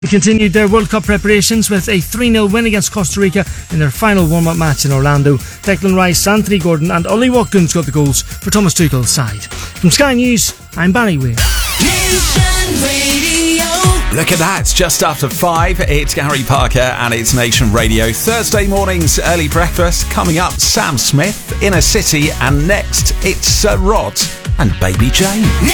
Continued their World Cup preparations with a 3-0 win against Costa Rica in their final warm-up match in Orlando. Declan Rice, Anthony Gordon and Ollie Watkins got the goals for Thomas Tuchel's side. From Sky News, I'm Barry Weir. Look at that, it's just after 5. It's Gary Parker and it's Nation Radio. Thursday morning's early breakfast. Coming up, Sam Smith, Inner City, and next it's Rod and Baby Jane.